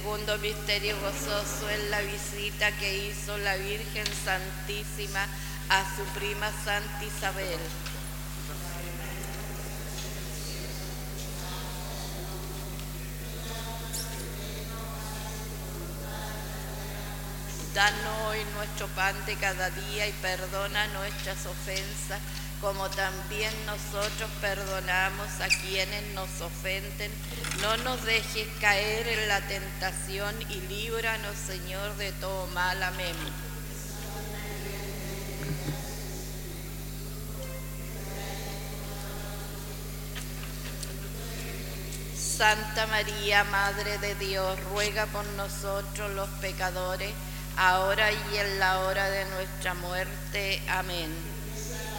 Segundo misterio gozoso es la visita que hizo la Virgen Santísima a su prima Santa Isabel. Danos hoy nuestro pan de cada día y perdona nuestras ofensas, como también nosotros perdonamos a quienes nos ofenden. No nos dejes caer en la tentación y líbranos, Señor, de todo mal. Amén. Santa María, Madre de Dios, ruega por nosotros los pecadores, ahora y en la hora de nuestra muerte. Amén.